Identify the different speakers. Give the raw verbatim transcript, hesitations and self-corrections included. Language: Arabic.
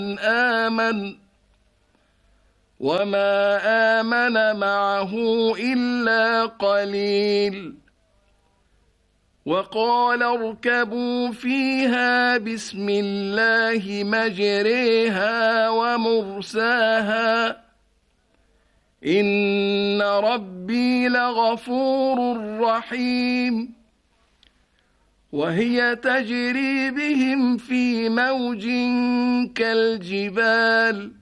Speaker 1: آمن وما آمن معه إلا قليل. وقال اركبوا فيها بسم الله مجريها ومرساها إن ربي لغفور رحيم. وهي تجري بهم في موج كالجبال